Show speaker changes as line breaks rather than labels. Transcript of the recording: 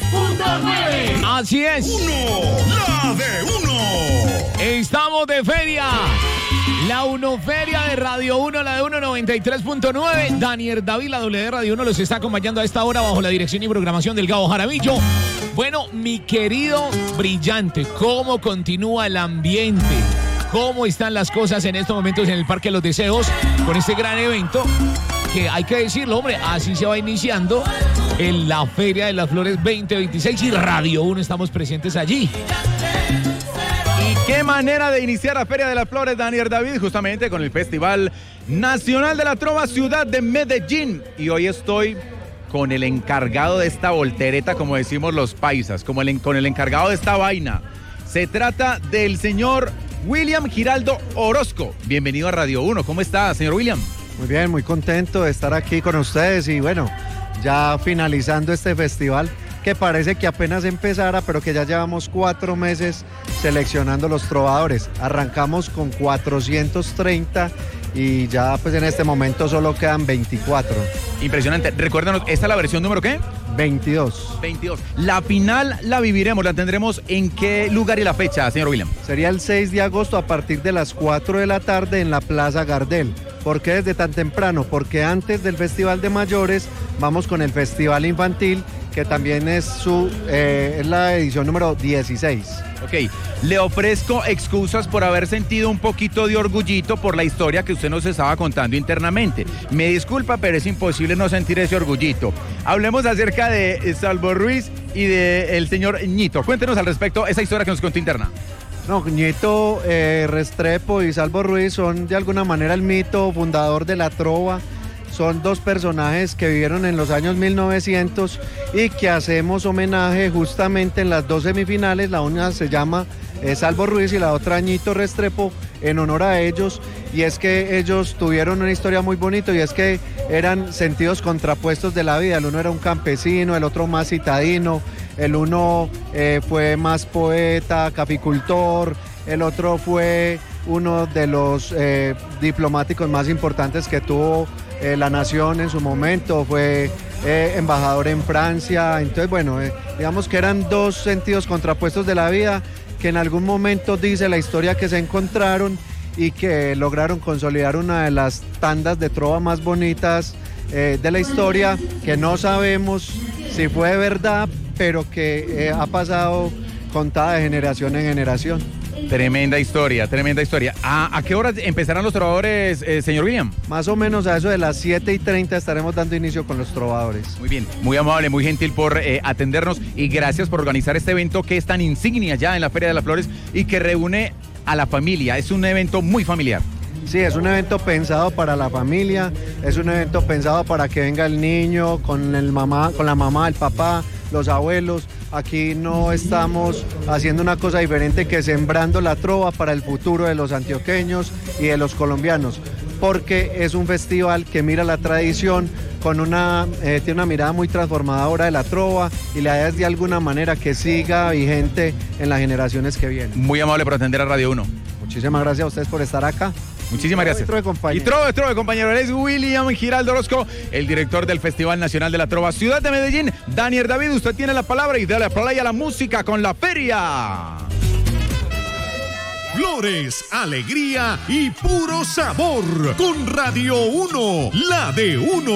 Así es.
La de uno.
Estamos de feria. La Unoferia de Radio 1, la de 193.9. Daniel David, la doble de Radio 1, los está acompañando a esta hora bajo la dirección y programación del Gabo Jaramillo. Bueno, mi querido brillante, ¿cómo continúa el ambiente? ¿Cómo están las cosas en estos momentos en el Parque de los Deseos con este gran evento? Que hay que decirlo, hombre, así se va iniciando en la Feria de las Flores 2026 y Radio 1 estamos presentes allí.
Y qué manera de iniciar la Feria de las Flores, Daniel David, justamente con el Festival Nacional de la Trova Ciudad de Medellín. Y hoy estoy con el encargado de esta voltereta, como decimos los paisas, con el encargado de esta vaina. Se trata del señor William Giraldo Orozco. Bienvenido a Radio 1. ¿Cómo está, señor William?
Muy bien, muy contento de estar aquí con ustedes y bueno, ya finalizando este festival que parece que apenas empezara, pero que ya llevamos 4 meses seleccionando los trovadores. Arrancamos con 430 y ya pues en este momento solo quedan 24.
Impresionante. Recuérdanos, ¿esta es la versión número qué?
22.
La final la viviremos, la tendremos ¿en qué lugar y la fecha, señor William?
Sería el 6 de agosto a partir de las 4 de la tarde en la Plaza Gardel. ¿Por qué desde tan temprano? Porque antes del Festival de Mayores vamos con el Festival Infantil, que también es la edición número 16.
Ok, le ofrezco excusas por haber sentido un poquito de orgullito por la historia que usted nos estaba contando internamente. Me disculpa, pero es imposible no sentir ese orgullito. Hablemos acerca de Salvo Ruiz y del señor Ñito. Cuéntenos al respecto esa historia que nos contó interna.
No, Ñito Restrepo y Salvo Ruiz son de alguna manera el mito fundador de la trova. Son 2 personajes que vivieron en los años 1900 y que hacemos homenaje justamente en las 2 semifinales. La una se llama Salvo Ruiz y la otra Ñito Restrepo, en honor a ellos. Y es que ellos tuvieron una historia muy bonita y es que eran sentidos contrapuestos de la vida. El uno era un campesino, el otro más citadino. El uno fue más poeta, caficultor. El otro fue uno de los diplomáticos más importantes que tuvo la nación en su momento, fue embajador en Francia. Entonces, bueno, digamos que eran 2 sentidos contrapuestos de la vida que en algún momento dice la historia que se encontraron y que lograron consolidar una de las tandas de trova más bonitas de la historia, que no sabemos si fue verdad, pero que ha pasado contada de generación en generación.
Tremenda historia. ¿A qué hora empezarán los trovadores, señor William?
Más o menos a eso de las 7:30 estaremos dando inicio con los trovadores.
Muy bien, muy amable, muy gentil por atendernos y gracias por organizar este evento que es tan insignia ya en la Feria de las Flores y que reúne a la familia. Es un evento muy familiar.
Sí, es un evento pensado para la familia, es un evento pensado para que venga el niño con la mamá, el papá, los abuelos. Aquí no estamos haciendo una cosa diferente que sembrando la trova para el futuro de los antioqueños y de los colombianos, porque es un festival que mira la tradición con tiene una mirada muy transformadora de la trova y la idea es de alguna manera que siga vigente en las generaciones que vienen.
Muy amable por atender a Radio 1.
Muchísimas gracias a ustedes por estar acá.
Muchísimas gracias. Y trove, compañero. Él es William Giraldo Orozco, el director del Festival Nacional de la Trova Ciudad de Medellín. Daniel David, usted tiene la palabra y dale play a la música con la feria.
Flores, alegría y puro sabor con Radio 1, la de 1.